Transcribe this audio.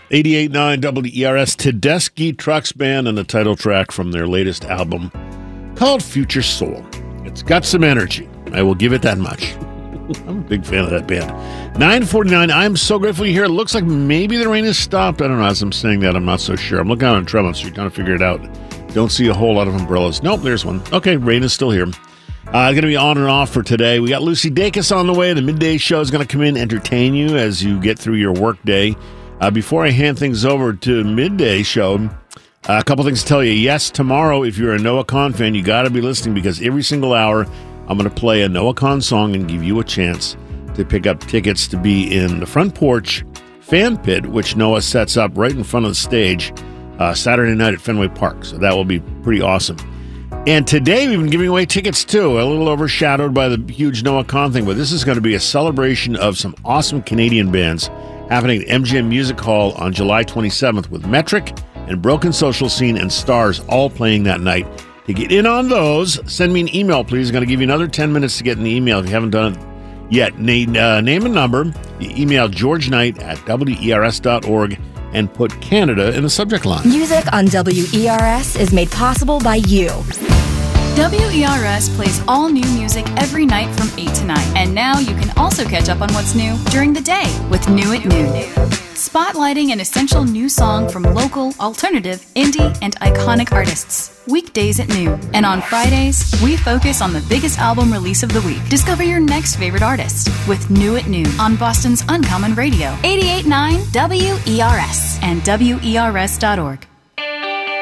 88.9 WERS, Tedeschi Trucks Band, and the title track from their latest album called Future Soul. It's got some energy. I will give it that much. I'm a big fan of that band. 9:49. I'm so grateful you're here. It looks like maybe the rain has stopped. I don't know. As I'm saying that, I'm not so sure. I'm looking out on Tremont Street trying to figure it out. Don't see a whole lot of umbrellas. Nope, there's one. Okay, rain is still here. Going to be on and off for today. We got Lucy Dacus on the way. The midday show is going to come in, entertain you as you get through your work day. Before I hand things over to midday show, a couple things to tell you. Yes, tomorrow, if you're a Noah Kahan fan, you got to be listening because every single hour, I'm going to play a Noah Kahan song and give you a chance to pick up tickets to be in the Front Porch Fan Pit, which Noah sets up right in front of the stage Saturday night at Fenway Park. So that will be pretty awesome. And today we've been giving away tickets too, a little overshadowed by the huge Noah Kahan thing, but this is going to be a celebration of some awesome Canadian bands happening at MGM Music Hall on July 27th with Metric and Broken Social Scene and Stars all playing that night. To get in on those, send me an email, please. I'm going to give you another 10 minutes to get an email if you haven't done it yet. Name and number. You email George Knight at WERS.org and put Canada in the subject line. Music on WERS is made possible by you. WERS plays all new music every night from 8 to 9. And now you can also catch up on what's new during the day with New at Noon. Spotlighting an essential new song from local, alternative, indie, and iconic artists. Weekdays at noon. And on Fridays, we focus on the biggest album release of the week. Discover your next favorite artist with New at Noon on Boston's Uncommon Radio. 88.9 WERS and WERS.org.